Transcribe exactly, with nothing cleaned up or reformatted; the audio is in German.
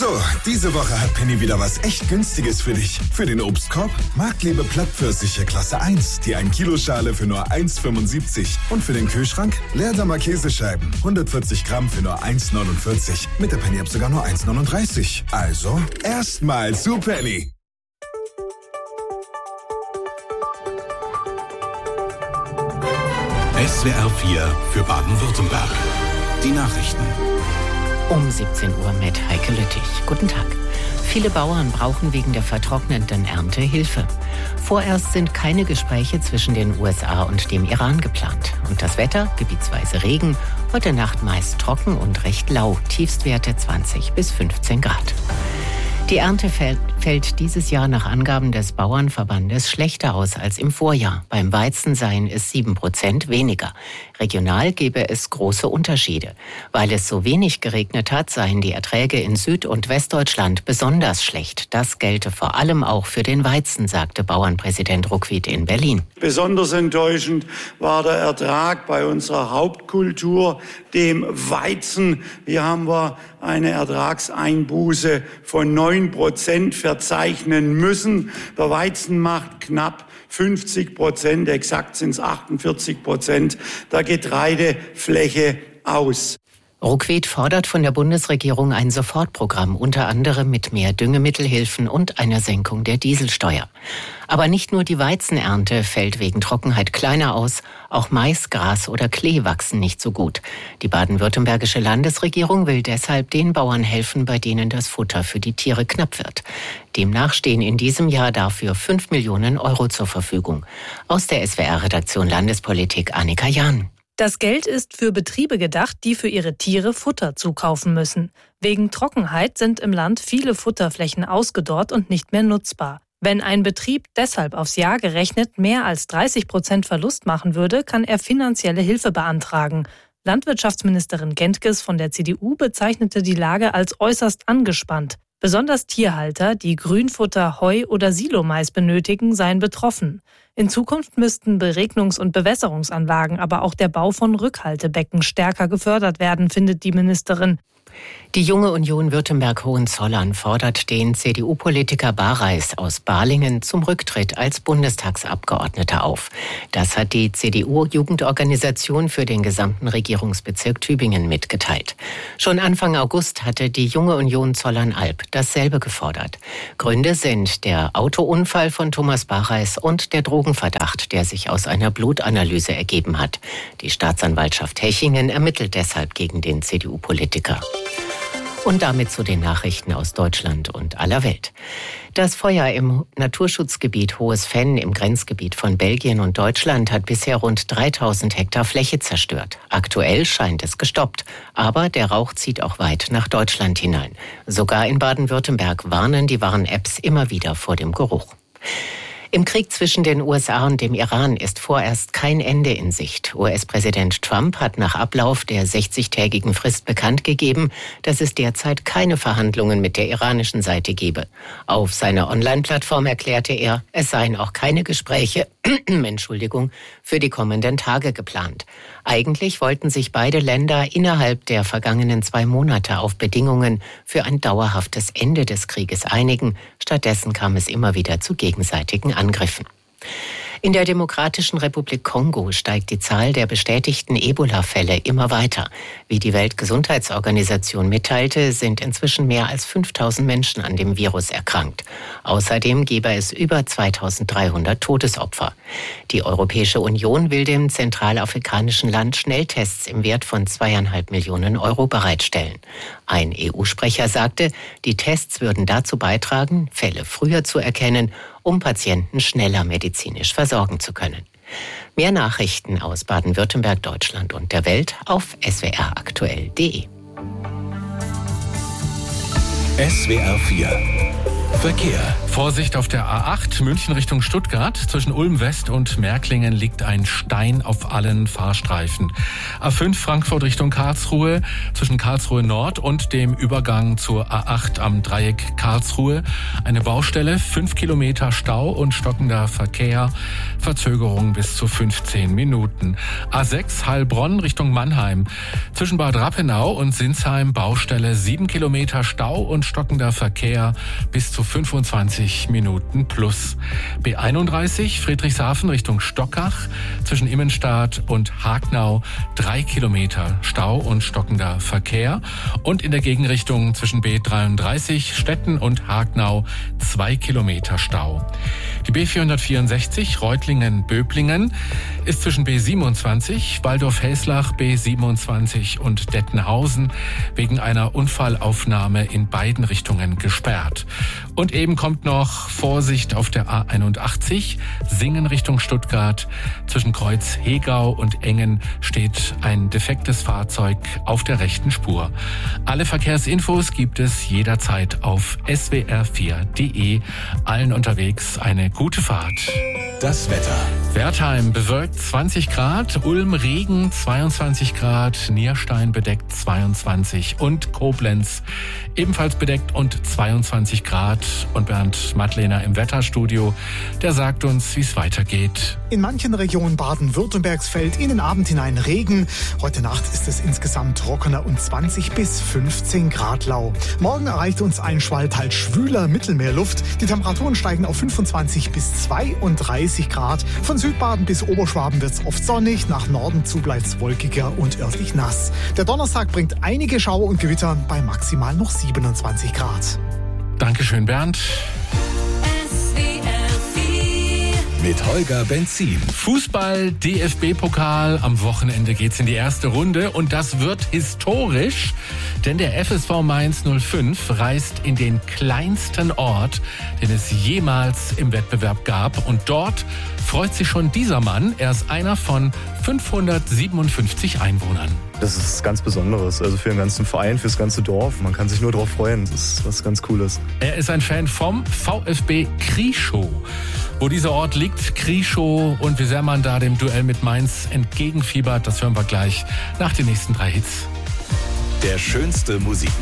So, diese Woche hat Penny wieder was echt Günstiges für dich. Für den Obstkorb Marktliebe Plattpfirsiche Klasse eins, die ein Kilo Schale für nur eins Komma fünfundsiebzig. Und für den Kühlschrank Leerdammer Käsescheiben, hundertvierzig Gramm für nur eins Komma neunundvierzig. Mit der Penny-App sogar nur eins Komma neununddreißig. Also, erstmal zu Penny. S W R vier für Baden-Württemberg. Die Nachrichten. Um siebzehn Uhr mit Heike Lüttich. Guten Tag. Viele Bauern brauchen wegen der vertrocknenden Ernte Hilfe. Vorerst sind keine Gespräche zwischen den U S A und dem Iran geplant. Und das Wetter, gebietsweise Regen, heute Nacht meist trocken und recht lau, Tiefstwerte zwanzig bis fünfzehn Grad. Die Ernte fällt, fällt dieses Jahr nach Angaben des Bauernverbandes schlechter aus als im Vorjahr. Beim Weizen seien es sieben Prozent weniger. Regional gebe es große Unterschiede. Weil es so wenig geregnet hat, seien die Erträge in Süd- und Westdeutschland besonders schlecht. Das gelte vor allem auch für den Weizen, sagte Bauernpräsident Ruckwied in Berlin. Besonders enttäuschend war der Ertrag bei unserer Hauptkultur, dem Weizen. Hier haben wir eine Ertragseinbuße von neun Prozent verzeichnen müssen. Der Weizen macht knapp fünfzig Prozent, exakt sind es achtundvierzig Prozent der Getreidefläche aus. Ruckwied fordert von der Bundesregierung ein Sofortprogramm, unter anderem mit mehr Düngemittelhilfen und einer Senkung der Dieselsteuer. Aber nicht nur die Weizenernte fällt wegen Trockenheit kleiner aus, auch Mais, Gras oder Klee wachsen nicht so gut. Die baden-württembergische Landesregierung will deshalb den Bauern helfen, bei denen das Futter für die Tiere knapp wird. Demnach stehen in diesem Jahr dafür fünf Millionen Euro zur Verfügung. Aus der S W R-Redaktion Landespolitik Annika Jahn. Das Geld ist für Betriebe gedacht, die für ihre Tiere Futter zukaufen müssen. Wegen Trockenheit sind im Land viele Futterflächen ausgedorrt und nicht mehr nutzbar. Wenn ein Betrieb deshalb aufs Jahr gerechnet mehr als dreißig Prozent Verlust machen würde, kann er finanzielle Hilfe beantragen. Landwirtschaftsministerin Gentges von der C D U bezeichnete die Lage als äußerst angespannt. Besonders Tierhalter, die Grünfutter, Heu oder Silomais benötigen, seien betroffen. In Zukunft müssten Beregnungs- und Bewässerungsanlagen, aber auch der Bau von Rückhaltebecken stärker gefördert werden, findet die Ministerin. Die Junge Union Württemberg-Hohenzollern fordert den C D U-Politiker Bareis aus Balingen zum Rücktritt als Bundestagsabgeordneter auf. Das hat die C D U-Jugendorganisation für den gesamten Regierungsbezirk Tübingen mitgeteilt. Schon Anfang August hatte die Junge Union Zollern-Alb dasselbe gefordert. Gründe sind der Autounfall von Thomas Bareis und der Drogenverdacht, der sich aus einer Blutanalyse ergeben hat. Die Staatsanwaltschaft Hechingen ermittelt deshalb gegen den C D U-Politiker. Und damit zu den Nachrichten aus Deutschland und aller Welt. Das Feuer im Naturschutzgebiet Hohes Venn im Grenzgebiet von Belgien und Deutschland hat bisher rund dreitausend Hektar Fläche zerstört. Aktuell scheint es gestoppt, aber der Rauch zieht auch weit nach Deutschland hinein. Sogar in Baden-Württemberg warnen die Warn-Apps immer wieder vor dem Geruch. Im Krieg zwischen den U S A und dem Iran ist vorerst kein Ende in Sicht. U S-Präsident Trump hat nach Ablauf der sechzigtägigen Frist bekannt gegeben, dass es derzeit keine Verhandlungen mit der iranischen Seite gebe. Auf seiner Online-Plattform erklärte er, es seien auch keine Gespräche Entschuldigung, für die kommenden Tage geplant. Eigentlich wollten sich beide Länder innerhalb der vergangenen zwei Monate auf Bedingungen für ein dauerhaftes Ende des Krieges einigen. Stattdessen kam es immer wieder zu gegenseitigen Angriffen. In der Demokratischen Republik Kongo steigt die Zahl der bestätigten Ebola-Fälle immer weiter. Wie die Weltgesundheitsorganisation mitteilte, sind inzwischen mehr als fünftausend Menschen an dem Virus erkrankt. Außerdem gebe es über zweitausenddreihundert Todesopfer. Die Europäische Union will dem zentralafrikanischen Land Schnelltests im Wert von zweieinhalb Millionen Euro bereitstellen. Ein E U-Sprecher sagte, die Tests würden dazu beitragen, Fälle früher zu erkennen, um Patienten schneller medizinisch versorgen zu können. Mehr Nachrichten aus Baden-Württemberg, Deutschland und der Welt auf s w r aktuell punkt d e. S W R vier Verkehr. Vorsicht auf der A acht, München Richtung Stuttgart. Zwischen Ulm West und Märklingen liegt ein Stein auf allen Fahrstreifen. A fünf Frankfurt Richtung Karlsruhe, zwischen Karlsruhe Nord und dem Übergang zur A acht am Dreieck Karlsruhe. Eine Baustelle, fünf Kilometer Stau und stockender Verkehr. Verzögerung bis zu fünfzehn Minuten. A sechs Heilbronn Richtung Mannheim. Zwischen Bad Rappenau und Sinsheim Baustelle, sieben Kilometer Stau und stockender Verkehr bis zu fünfundzwanzig Minuten plus. B einunddreißig Friedrichshafen Richtung Stockach, zwischen Immenstadt und Hagnau drei Kilometer Stau und stockender Verkehr. Und in der Gegenrichtung zwischen B dreiunddreißig Stetten und Hagnau zwei Kilometer Stau. Die B vierhundertvierundsechzig Reutlingen-Böblingen ist zwischen B siebenundzwanzig Waldorf-Hellslach, B siebenundzwanzig und Dettenhausen wegen einer Unfallaufnahme in beiden Richtungen gesperrt. Und eben kommt noch Vorsicht auf der A einundachtzig, Singen Richtung Stuttgart. Zwischen Kreuz Hegau und Engen steht ein defektes Fahrzeug auf der rechten Spur. Alle Verkehrsinfos gibt es jederzeit auf s w r vier punkt d e. Allen unterwegs eine gute Fahrt. Das Wetter. Wertheim bewölkt zwanzig Grad, Ulm Regen zweiundzwanzig Grad, Nierstein bedeckt zweiundzwanzig und Koblenz ebenfalls bedeckt und zweiundzwanzig Grad. Und Bernd Madlener im Wetterstudio, der sagt uns, wie es weitergeht. In manchen Regionen Baden-Württembergs fällt in den Abend hinein Regen. Heute Nacht ist es insgesamt trockener und zwanzig bis fünfzehn Grad lau. Morgen erreicht uns ein Schwall teils schwüler Mittelmeerluft. Die Temperaturen steigen auf fünfundzwanzig bis zweiunddreißig Grad. Von Südbaden bis Oberschwaben wird es oft sonnig, nach Norden zu bleibt es wolkiger und örtlich nass. Der Donnerstag bringt einige Schauer und Gewitter bei maximal noch siebenundzwanzig Grad. Dankeschön, Bernd. Mit Holger Benzin. Fußball, D F B-Pokal. Am Wochenende geht's in die erste Runde und das wird historisch, denn der F S V Mainz null fünf reist in den kleinsten Ort, den es jemals im Wettbewerb gab. Und dort freut sich schon dieser Mann. Er ist einer von fünfhundertsiebenundfünfzig Einwohnern. Das ist ganz Besonderes, also für den ganzen Verein, fürs ganze Dorf. Man kann sich nur darauf freuen, das ist was ganz Cooles. Er ist ein Fan vom VfB Krieschow. Wo dieser Ort liegt, Krieschow, und wie sehr man da dem Duell mit Mainz entgegenfiebert, das hören wir gleich nach den nächsten drei Hits. Der schönste Musikmix.